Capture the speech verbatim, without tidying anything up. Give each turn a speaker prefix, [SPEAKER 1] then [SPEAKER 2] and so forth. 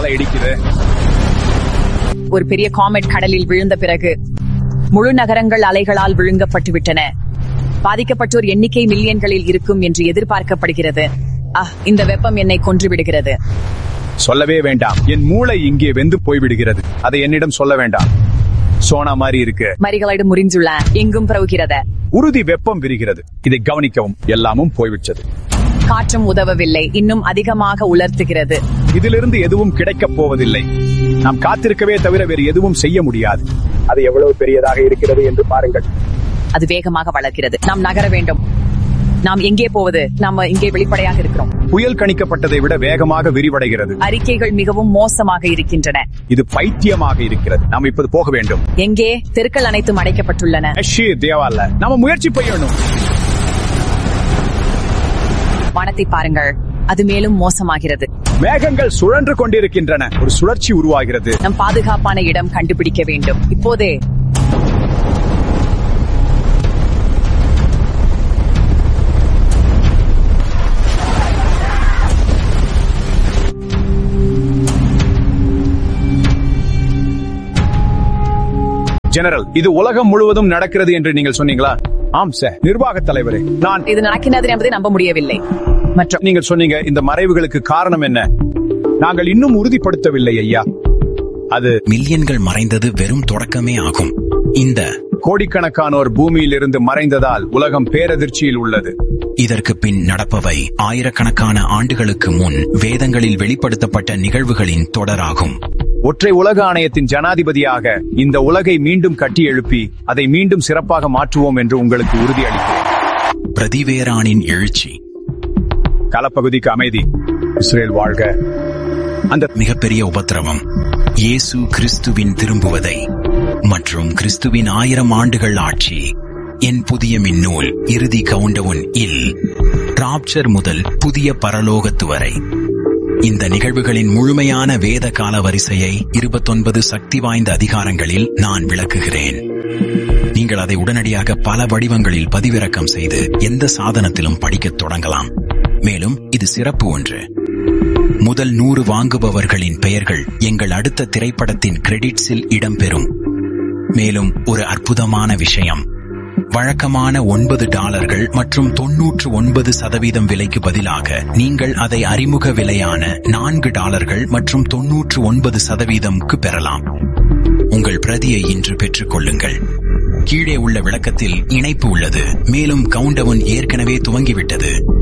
[SPEAKER 1] அலை இடிக்குது.
[SPEAKER 2] ஒரு பெரிய காமெட் கடலில் விழுந்த பிறகு முழு நகரங்கள் அலைகளால் விழுங்கப்பட்டு விட்டன. பாதிக்கப்பட்டோர் எண்ணிக்கை மில்லியன்களில் இருக்கும் என்று எதிர்பார்க்கப்படுகிறது. அஹ் இந்த வெப்பம் என்னை கொன்றுவிடுகிறது.
[SPEAKER 1] சொல்லவே வேண்டாம், என் மூளை இங்கே வெந்து போய்விடுகிறது. அதை என்னிடம் சொல்ல வேண்டாம். சோனா மாதிரி இருக்கு.
[SPEAKER 2] மரிகளிடம் முறிஞ்சுள்ள எங்கும் பரவுகிறது.
[SPEAKER 1] உறுதி வெப்பம் விரிகிறது. இதை கவனிக்கவும். எல்லாமும் போய்விட்டது.
[SPEAKER 2] காற்றும் உதவவில்லை, இன்னும் அதிகமாக உலர்த்துகிறது.
[SPEAKER 1] இதிலிருந்து எதுவும் கிடைக்கப் போவதில்லை. நாம் காத்திருக்கவே தவிர வேறு எதுவும் செய்ய முடியாது. அது எவ்வளவு பெரியதாக இருக்கிறது என்று பாருங்கள்.
[SPEAKER 2] அது வேகமாக வளர்க்கிறது. நாம் நகர வேண்டும். நாம் எங்கே போவது? நாம் இங்கே வெளிப்படையாக இருக்கிறோம்.
[SPEAKER 1] புயல் கணிக்கப்பட்டதை விட வேகமாக விரிவடைகிறது.
[SPEAKER 2] அறிக்கைகள் மிகவும் மோசமாக இருக்கின்றன.
[SPEAKER 1] இது பைத்தியமாக இருக்கிறது. நாம் இப்போது போக வேண்டும்.
[SPEAKER 2] எங்கே? தெருக்கள் அனைத்தும் அடைக்கப்பட்டுள்ளன.
[SPEAKER 1] தேவால நாம முயற்சி செய்யணும்.
[SPEAKER 2] வானத்தை பாருங்கள், அது மேலும் மோசமாகிறது.
[SPEAKER 1] மேகங்கள் சுழன்று கொண்டிருக்கின்றன. ஒரு சுழற்சி உருவாகிறது.
[SPEAKER 2] நம் பாதுகாப்பான இடம் கண்டுபிடிக்க வேண்டும் இப்போதே.
[SPEAKER 1] ஜெனரல், இது உலகம் முழுவதும் நடக்கிறது என்று நீங்கள் சொன்னீங்களா? ஆம் சார், நிர்வாக தலைவரே. நான்
[SPEAKER 2] இது நடக்கிறது என்பதை நம்ப முடியவில்லை. மற்றும்
[SPEAKER 1] நீங்கள் சொன்னீங்க, இந்த மறைவுகளுக்கு காரணம் என்ன? நாங்கள் இன்னும் உறுதிப்படுத்தவில்லை ஐயா. அது
[SPEAKER 3] மில்லியன்கள் மறைந்தது வெறும் தொடக்கமே ஆகும். இந்த
[SPEAKER 1] கோடிக்கணக்கானோர் பூமியில் இருந்து மறைந்ததால் உலகம் பேரதிர்ச்சியில் உள்ளது.
[SPEAKER 3] இதற்கு பின் நடப்பவை ஆயிரக்கணக்கான ஆண்டுகளுக்கு முன் வேதங்களில் வெளிப்படுத்தப்பட்ட நிகழ்வுகளின் தொடராகும்.
[SPEAKER 1] ஒற்றை உலக ஆணையத்தின் ஜனாதிபதியாக இந்த உலகை மீண்டும் கட்டி எழுப்பி அதை மீண்டும் சிறப்பாக மாற்றுவோம் என்று உங்களுக்கு உறுதியளிக்கிறேன்.
[SPEAKER 3] பிரதிவேரானின் எழுச்சி.
[SPEAKER 1] களப்பகுதிக்கு அமைதி. இஸ்ரேல் வாழ்க. அந்த
[SPEAKER 3] மிகப்பெரிய உபத்திரவம் இயேசு கிறிஸ்துவின் திரும்புவதை மற்றும் கிறிஸ்துவின் ஆயிரம் ஆண்டுகள் ஆட்சி. என் புதிய மின்னூல் இறுதி கவுண்டவுன் இல் ராப்சர் முதல் புதிய பரலோகத்து வரை. இந்த நிகழ்வுகளின் முழுமையான வேத கால வரிசையை இருபத்தொன்பது சக்தி வாய்ந்த அதிகாரங்களில் நான் விளக்குகிறேன். நீங்கள் அதை உடனடியாக பல வடிவங்களில் பதிவிறக்கம் செய்து எந்த சாதனத்திலும் படிக்கத் தொடங்கலாம். மேலும் இது சிறப்பு ஒன்று. முதல் நூறு வாங்குபவர்களின் பெயர்கள் எங்கள் அடுத்த திரைப்படத்தின் கிரெடிட்ஸில் இடம்பெறும். மேலும் ஒரு அற்புதமான விஷயம், வழக்கமான ஒன்பது டாலர்கள் மற்றும் தொன்னூற்று ஒன்பது சதவீதம் விலைக்கு பதிலாக நீங்கள் அதை அறிமுக விலையான நான்கு டாலர்கள் மற்றும் தொன்னூற்று ஒன்பது சதவீதம்க்கு பெறலாம். உங்கள் பிரதியை இன்று பெற்றுக் கொள்ளுங்கள். கீழே உள்ள விளக்கத்தில் இணைப்பு உள்ளது. மேலும் கவுண்டவுன் ஏற்கனவே துவங்கிவிட்டது.